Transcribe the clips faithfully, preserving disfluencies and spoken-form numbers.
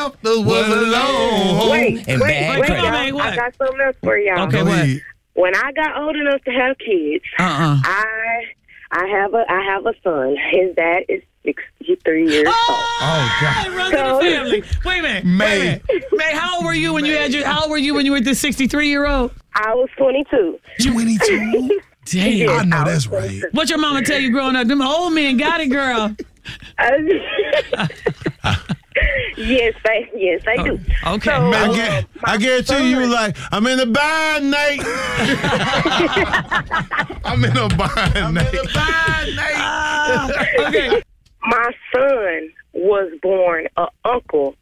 left us was alone. Wait, And wait, bad wait, credit. y'all. Man, what? I got something else for y'all. Okay, Go what? ahead. When I got old enough to have kids, Uh-uh. I I have a I have a son. His dad is sixty-three years old. Oh, God. It runs in the family. Wait a minute. May. Wait a minute. May, how old were you when you had your? How old were you when you were this sixty-three-year-old? I was twenty-two. twenty-two. Damn. I know that's right. What your mama tell you growing up? Them old men got it, girl. yes, they yes they do. Okay. So, I, uh, get, my I guarantee son- you, like, I'm in the bind, Nate. I'm in a bind, I'm Nate. in a bind, Nate. Ah, okay. My son was born an uncle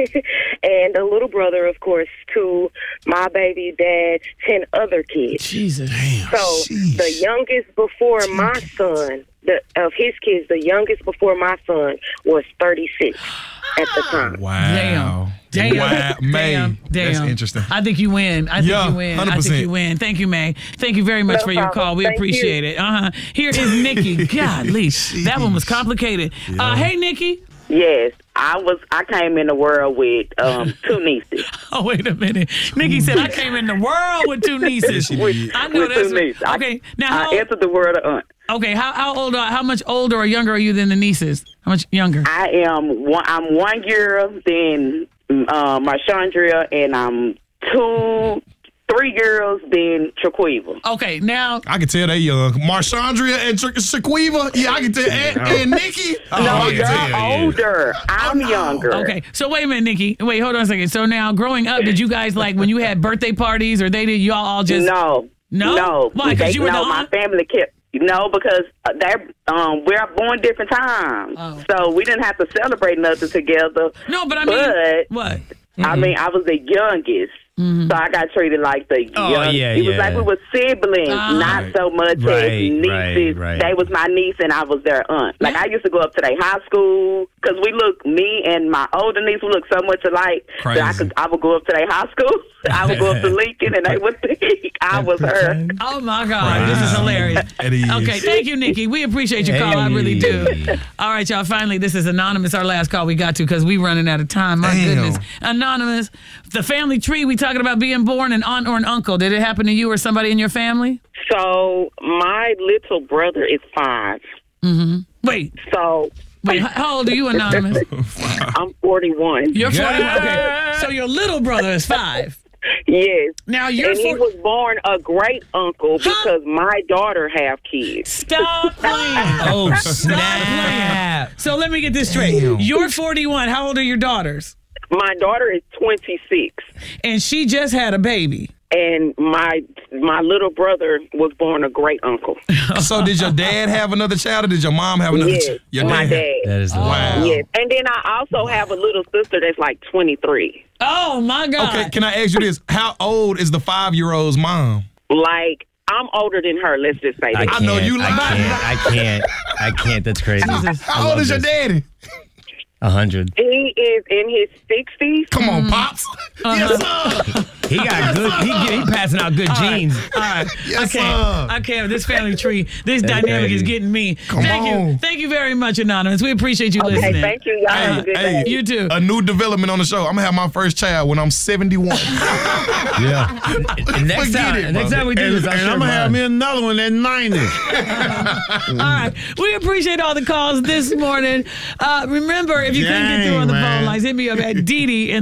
and a little brother, of course, to my baby dad's ten other kids. Jesus. Damn, So sheesh. the youngest before my son, the of his kids, the youngest before my son was thirty-six at the time. Wow. Damn. Damn. Wow. May. Damn. Damn. That's interesting. I think you win. I think Yeah, you win. one hundred I think percent. you win. Thank you, May. Thank you very much No for your problem. call. We Thank appreciate you. it. Uh-huh. Here is Nikki. Golly. That one was complicated. Uh, hey, Nikki. Yes, I was. I came in the world with um, two nieces. Oh, wait a minute. Nikki said, I came in the world with two nieces. With- I know with that's two right. nieces. I- Okay. Now, I how, entered the world of aunt. okay, how, how old are, how much older or younger are you than the nieces? How much younger? I am one. I'm one girl, then uh, my Chandria, and I'm two, three girls, then Traquiva. Okay, now, I can tell they young. Marchandria and Sh- Shaquiva. Yeah, I can tell. And, and Nikki. Oh, No, I can you're tell. yeah. older. I'm younger. okay. So wait a minute, Nikki. Wait, hold on a second. So now, growing up, did you guys, like, when you had birthday parties or they did, y'all all just... No. No? No. Why, 'cause They- you were no, the my aunt? family kept. No, because they're um, we're born different times, Oh. so we didn't have to celebrate nothing together. No, but I mean... But what? I mean, I was the youngest, so I got treated like the Oh, young. yeah, it was yeah. like we were siblings, Ah. not so much Right, as nieces. right, right. They was my niece, and I was their aunt. Like I used to go up to their high school because we look. Me and my older niece we look so much alike that I Crazy. could. I would go up to their high school. I would go up to Lincoln, and they would think I was her. Oh, my God. This is Wow. hilarious. It is. Okay, thank you, Nikki. We appreciate your call. I really do. Hey. All right, y'all. Finally, this is Anonymous, our last call we got to because we running out of time. My Damn. goodness. Anonymous, the family tree, we talking about being born an aunt or an uncle. Did it happen to you or somebody in your family? So my little brother is five. Wait, So wait. h- How old are you, Anonymous? I'm forty-one. You're forty-one. Okay, so your little brother is five. Yes. Now you're And he four- was born a great uncle because my daughter have kids. Stop playing. Oh, Stop snap. playing. So let me get this straight. Damn. You're forty-one. How old are your daughters? My daughter is twenty-six, And she just had a baby. and my my little brother was born a great uncle. So did your dad have another child, or did your mom have another Yes, child? Your my dad. That is Wow. Yes, and then I also have a little sister that's like twenty-three. Oh, my God. Okay, can I ask you this? How old is the five-year-old's mom? Like I'm older than her. Let's just say I that. can't. know you I lying. can't. I can't. I can't. That's crazy. How old is your daddy? A hundred. He is in his sixties. Come on, pops. Yes, sir. He got good. He, he passing out good genes. All right. Yes, I can't. sir. I can't. This family tree, this That's dynamic is crazy. getting me. Come thank you. on. Thank you very much, Anonymous. We appreciate you Okay, listening. thank you. Y'all have a Hey, good hey, day. You too. A new development on the show. I'm gonna have my first child when I'm seventy-one. Yeah. And next Forget time, it, next brother. time we do And, this, I'll and share I'm gonna have mine. me another one at ninety. All right. We appreciate all the calls this morning. Uh, remember, if you couldn't get through on the Dang, phone man. lines, hit me up at Dee Dee in